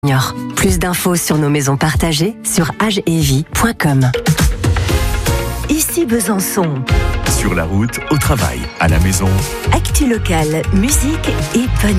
Plus d'infos sur nos maisons partagées sur ageetvie.com. Ici Besançon. Sur la route, au travail, à la maison. Actu locale, musique et bonne